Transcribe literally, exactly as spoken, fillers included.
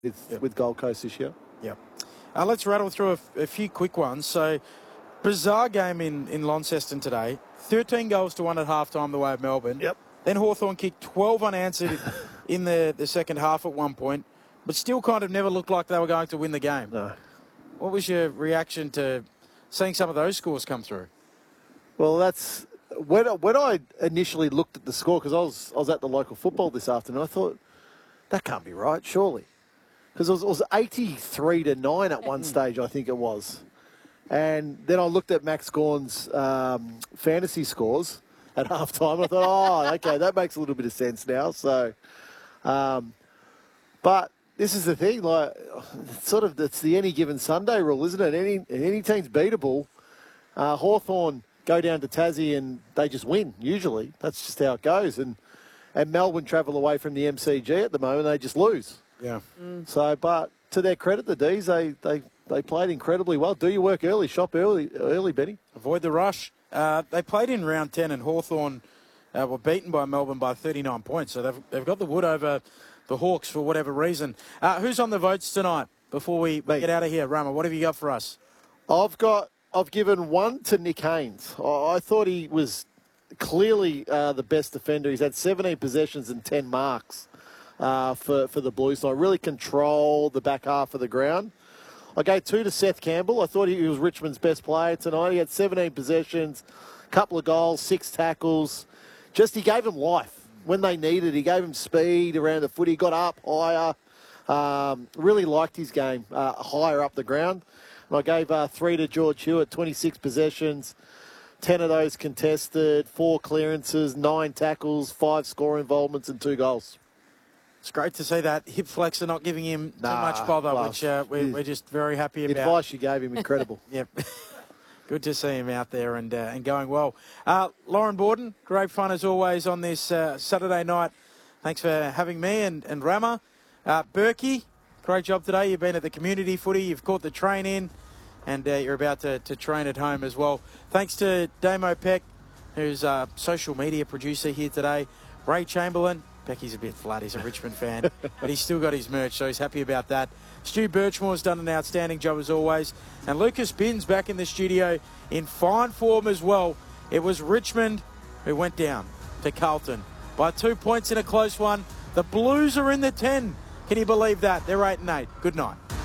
with, yep. with Gold Coast this year. Yep. Uh, let's rattle through a, a few quick ones. So, bizarre game in, in Launceston today. thirteen goals to one at halftime the way of Melbourne. Yep. Then Hawthorn kicked twelve unanswered in the, the second half at one point, but still kind of never looked like they were going to win the game. No. What was your reaction to seeing some of those scores come through? Well, that's... When, when I initially looked at the score, because I was, I was at the local football this afternoon, I thought, that can't be right, surely. Because it was, it was eighty-three to nine at one stage, I think it was. And then I looked at Max Gorn's um, fantasy scores at halftime, and I thought, oh, okay, that makes a little bit of sense now. So, um, but this is the thing, like, it's sort of, it's the any given Sunday rule, isn't it? Any any team's beatable. Uh, Hawthorn go down to Tassie and they just win, usually. That's just how it goes. And and Melbourne travel away from the M C G at the moment, they just lose. Yeah. Mm. So, but to their credit, the D's, they, they, they played incredibly well. Do your work early, shop early, early, Benny. Avoid the rush. Uh, they played in round ten and Hawthorn uh, were beaten by Melbourne by thirty-nine points. So they've, they've got the wood over the Hawks for whatever reason. Uh, who's on the votes tonight before we Me. get out of here? Rama, what have you got for us? I've got, I've given one to Nick Haynes. I, I thought he was clearly uh, the best defender. He's had seventeen possessions and ten marks uh, for, for the Blues. So I really controlled the back half of the ground. I gave two to Seth Campbell. I thought he was Richmond's best player tonight. He had seventeen possessions, couple of goals, six tackles. Just he gave them life when they needed. He gave them speed around the foot. He got up higher. Um, really liked his game uh, higher up the ground. And I gave uh, three to George Hewitt, twenty-six possessions, ten of those contested, four clearances, nine tackles, five score involvements and two goals. It's great to see that hip flexor not giving him Nah, too much bother, well, which uh, we're, we're just very happy the about. advice you gave him, incredible. Yep. Good to see him out there and uh, and going well. Uh, Lauren Borden, great fun as always on this uh, Saturday night. Thanks for having me and, and Rama. Uh, Berkey, great job today. You've been at the community footy. You've caught the train in and uh, you're about to, to train at home as well. Thanks to Damo Peck, who's a social media producer here today. Ray Chamberlain. Becky's a bit flat. He's a Richmond fan, but he's still got his merch, so he's happy about that. Stu Birchmore's done an outstanding job as always. And Lucas Binns back in the studio in fine form as well. It was Richmond who went down to Carlton by two points in a close one. The Blues are in the ten. Can you believe that? They're eight and eight. Good night.